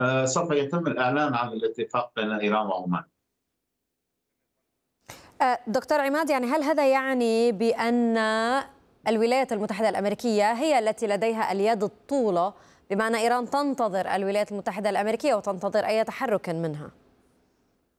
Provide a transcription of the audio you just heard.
سوف يتم الإعلان عن الاتفاق بين إيران وعمان. دكتور عماد، يعني هل هذا يعني بأن الولايات المتحدة الأمريكية هي التي لديها اليد الطولى، بمعنى إيران تنتظر الولايات المتحدة الأمريكية وتنتظر أي تحرك منها؟